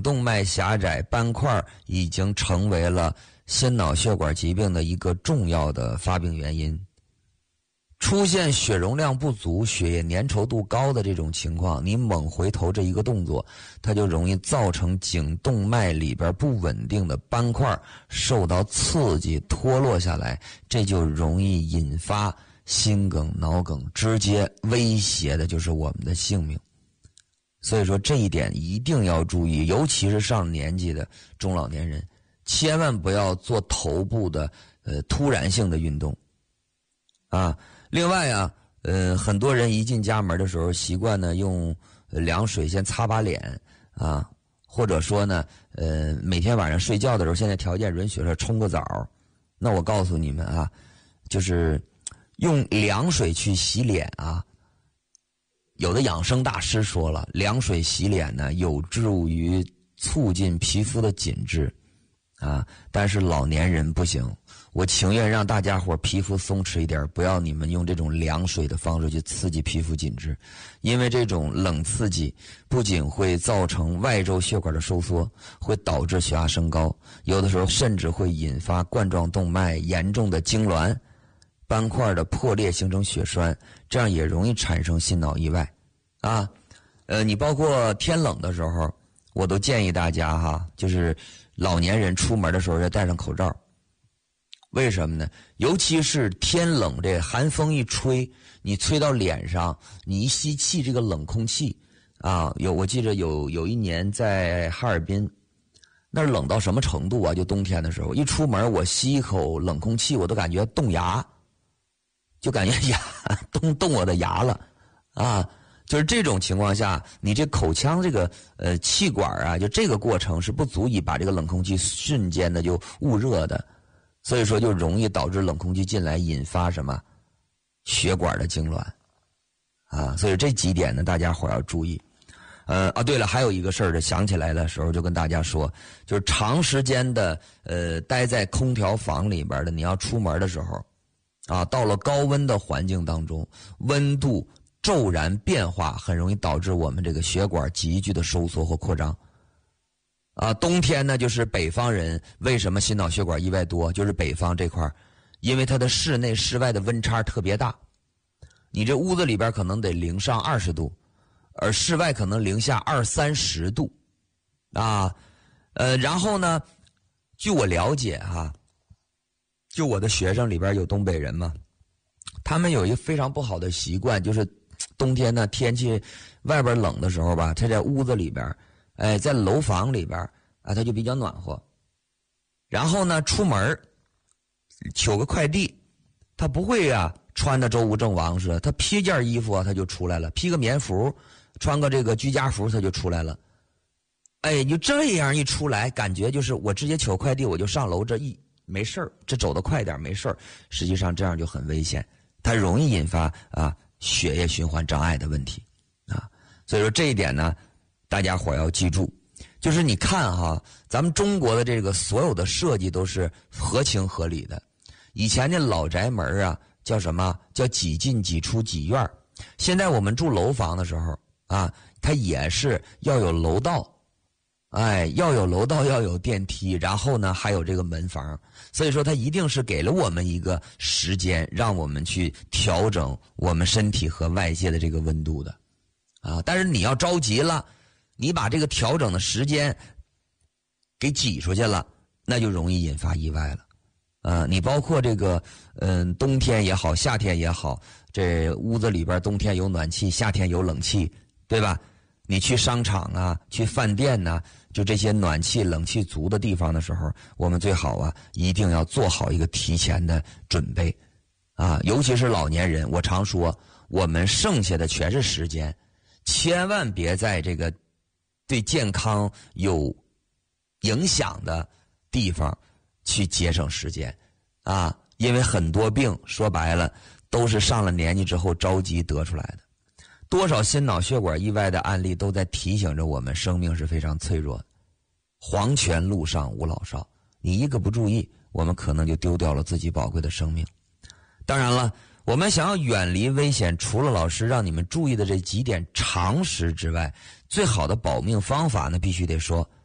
动脉狭窄斑块已经成为了心脑血管疾病的一个重要的发病原因。出现血容量不足、血液粘稠度高的这种情况，你猛回头这一个动作，它就容易造成颈动脉里边不稳定的斑块受到刺激脱落下来，这就容易引发心梗、脑梗，直接威胁的就是我们的性命。所以说这一点一定要注意，尤其是上年纪的中老年人，千万不要做头部的突然性的运动啊。另外啊，很多人一进家门的时候习惯呢用凉水先擦把脸啊，或者说呢每天晚上睡觉的时候，现在条件允许了冲个澡。那我告诉你们啊，就是用凉水去洗脸啊，有的养生大师说了，凉水洗脸呢有助于促进皮肤的紧致啊，但是老年人不行。我情愿让大家伙皮肤松弛一点，不要你们用这种凉水的方式去刺激皮肤紧致，因为这种冷刺激不仅会造成外周血管的收缩，会导致血压升高，有的时候甚至会引发冠状动脉严重的痉挛，斑块的破裂形成血栓，这样也容易产生心脑意外啊。你包括天冷的时候，我都建议大家哈，就是老年人出门的时候要戴上口罩。为什么呢？尤其是天冷，这寒风一吹，你吹到脸上，你一吸气这个冷空气啊，我记着有一年在哈尔滨，那儿冷到什么程度啊？就冬天的时候，一出门我吸一口冷空气，我都感觉冻牙，就感觉牙冻我的牙了啊！就是这种情况下，你这口腔这个气管啊，就这个过程是不足以把这个冷空气瞬间的就捂热的。所以说就容易导致冷空气进来，引发什么血管的痉挛啊。所以这几点呢，大家伙要注意。对了，还有一个事儿，想起来的时候就跟大家说，就是长时间的待在空调房里边的，你要出门的时候啊，到了高温的环境当中，温度骤然变化，很容易导致我们这个血管急剧的收缩或扩张。冬天呢，就是北方人为什么心脑血管意外多，就是北方这块，因为它的室内室外的温差特别大，你这屋子里边可能得零上20度，而室外可能零下20-30度啊。然后呢，据我了解哈，就我的学生里边有东北人嘛，他们有一个非常不好的习惯，就是冬天呢天气外边冷的时候吧，他在屋子里边在楼房里边啊，它就比较暖和。然后呢，出门取个快递，他不会啊穿的周吴郑王似的，他披件衣服啊他就出来了，披个棉服，穿个这个居家服他就出来了。你就这样一出来，感觉就是我直接取快递我就上楼，这没事儿，这走得快点没事儿。实际上这样就很危险，它容易引发血液循环障碍的问题啊。所以说这一点呢，大家伙要记住，就是你看哈，咱们中国的这个所有的设计都是合情合理的。以前那老宅门啊，叫什么？叫几进几出几院。现在我们住楼房的时候啊，它也是要有楼道，要有楼道，要有电梯，然后呢还有这个门房。所以说它一定是给了我们一个时间，让我们去调整我们身体和外界的这个温度的啊。但是你要着急了，你把这个调整的时间给挤出去了，那就容易引发意外了。你包括这个冬天也好，夏天也好，这屋子里边冬天有暖气，夏天有冷气，对吧？你去商场啊，去饭店啊，就这些暖气冷气足的地方的时候，我们最好一定要做好一个提前的准备啊。尤其是老年人，我常说我们剩下的全是时间，千万别在这个对健康有影响的地方去节省时间啊，因为很多病说白了都是上了年纪之后着急得出来的。多少心脑血管意外的案例都在提醒着我们，生命是非常脆弱的。黄泉路上无老少，你一个不注意，我们可能就丢掉了自己宝贵的生命。当然了，我们想要远离危险，除了老师让你们注意的这几点常识之外，最好的保命方法呢，必须得说